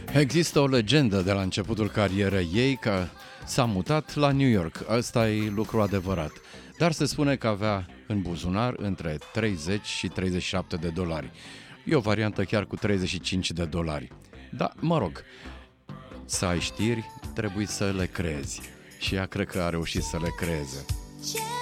Există o legendă de la începutul carierei ei că s-a mutat la New York. Ăsta e lucru adevărat. Dar se spune că avea în buzunar între 30 și 37 de dolari. E o variantă chiar cu 35 de dolari. Da, mă rog, să ai știri, trebuie să le crezi. Și ea cred că a reușit să le creeze.